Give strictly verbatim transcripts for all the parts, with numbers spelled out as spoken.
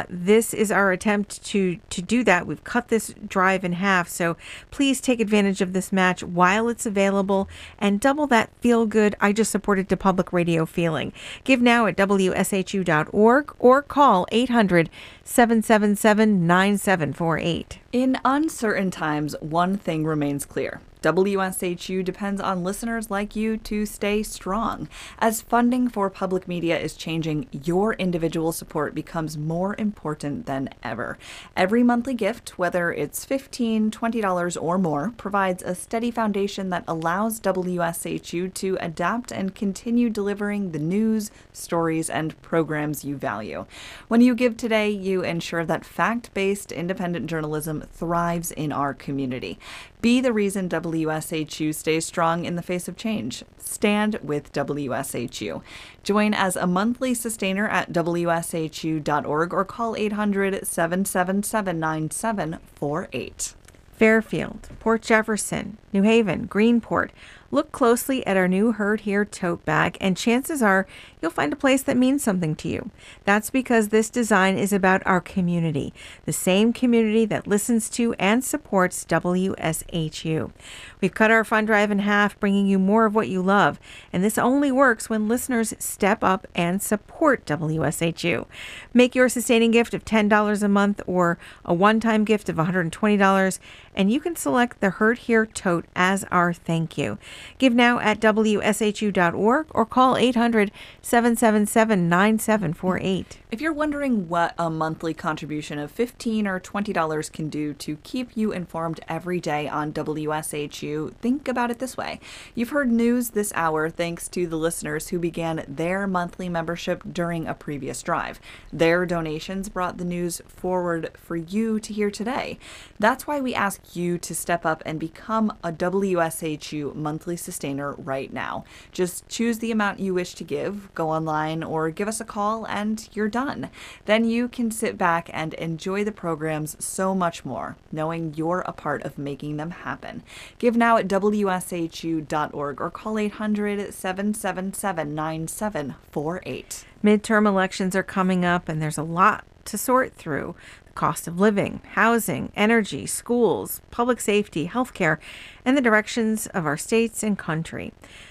this is our attempt to, to do that. We've cut this drive in half, so please take advantage of this match while it's available and double that feel-good, I just supported to public radio feeling. Give now at W S H U dot org or call eight hundred, seven seven seven, nine seven four eight. In uncertain times, one thing remains clear. W S H U depends on listeners like you to stay strong. As funding for public media is changing, your individual support becomes more important than ever. Every monthly gift, whether it's fifteen dollars, twenty dollars or more, provides a steady foundation that allows W S H U to adapt and continue delivering the news, stories, and programs you value. When you give today, you ensure that fact-based independent journalism thrives in our community. Be the reason W S H U stays strong in the face of change. Stand with W S H U. Join as a monthly sustainer at W S H U dot org or call eight hundred, seven seven seven, nine seven four eight. Fairfield, Port Jefferson, New Haven, Greenport. Look closely at our new Heard Here tote bag, and chances are you'll find a place that means something to you. That's because this design is about our community, the same community that listens to and supports W S H U. We've cut our fund drive in half, bringing you more of what you love, and this only works when listeners step up and support W S H U. Make your sustaining gift of ten dollars a month or a one-time gift of one hundred twenty dollars, and you can select the Heard Here tote as our thank you. Give now at W S H U dot org or call eight hundred, seven seven seven, nine seven four eight. If you're wondering what a monthly contribution of fifteen dollars or twenty dollars can do to keep you informed every day on W S H U, think about it this way. You've heard news this hour thanks to the listeners who began their monthly membership during a previous drive. Their donations brought the news forward for you to hear today. That's why we ask you to step up and become a W S H U monthly sustainer right now. Just choose the amount you wish to give, go online, or give us a call, and you're done. Then you can sit back and enjoy the programs so much more, knowing you're a part of making them happen. Give now at W S H U dot org or call eight hundred, seven seven seven, nine seven four eight. Midterm elections are coming up, and there's a lot to sort through. Cost of living, housing, energy, schools, public safety, healthcare, and the directions of our states and country.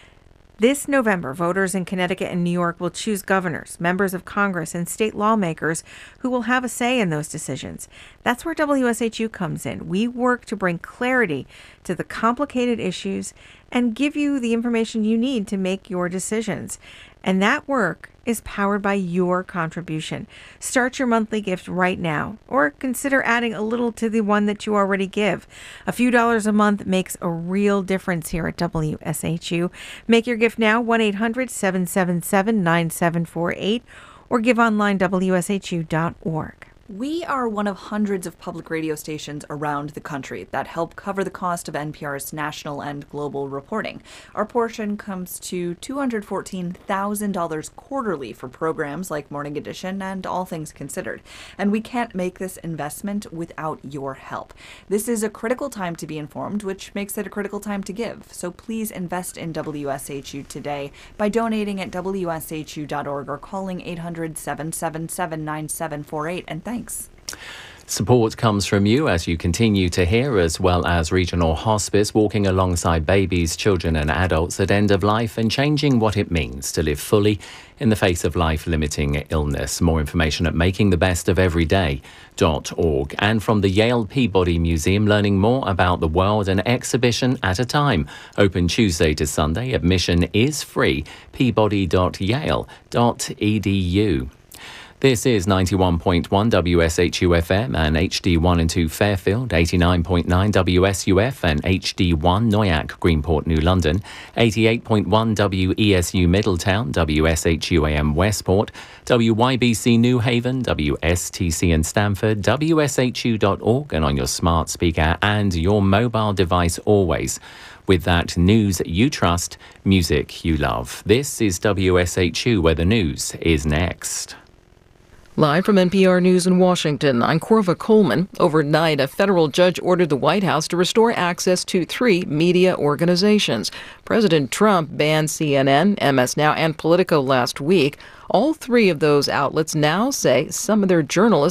This November, voters in Connecticut and New York will choose governors, members of Congress, and state lawmakers who will have a say in those decisions. That's where W S H U comes in. We work to bring clarity to the complicated issues and give you the information you need to make your decisions. And that work is powered by your contribution. Start your monthly gift right now, or consider adding a little to the one that you already give. A few dollars a month makes a real difference here at W S H U. Make your gift now, one eight hundred, seven seven seven, nine seven four eight, or give online, W S H U dot org. We are one of hundreds of public radio stations around the country that help cover the cost of N P R's national and global reporting. Our portion comes to two hundred fourteen thousand dollars quarterly for programs like Morning Edition and All Things Considered. And we can't make this investment without your help. This is a critical time to be informed, which makes it a critical time to give. So please invest in W S H U today by donating at W S H U dot org or calling eight hundred, seven seven seven, nine seven four eight. And thanks. Support comes from you as you continue to hear, as well as Regional Hospice walking alongside babies, children and adults at end of life and changing what it means to live fully in the face of life-limiting illness. More information at making the best of every day dot org. And from the Yale Peabody Museum, learning more about the world, an exhibition at a time. Open Tuesday to Sunday. Admission is free. peabody dot yale dot e d u. This is ninety-one point one W S H U F M and H D one and two Fairfield, eighty-nine point nine W S U F and H D one Noyac, Greenport, New London, eighty-eight point one W E S U Middletown, W S H U A M Westport, W Y B C New Haven, W S T C in Stamford, W S H U dot org, and on your smart speaker and your mobile device always. With that news you trust, music you love. This is W S H U, where the news is next. Live from N P R News in Washington, I'm Corva Coleman. Overnight, a federal judge ordered the White House to restore access to three media organizations. President Trump banned C N N, M S Now, and Politico last week. All three of those outlets now say some of their journalists